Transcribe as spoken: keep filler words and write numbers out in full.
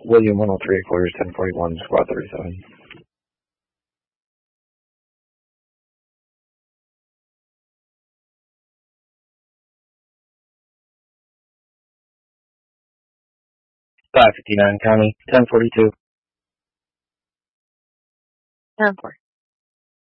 William one oh three quarters, ten forty-one, squad thirty-seven. five fifty-nine County, ten forty-two. ten four.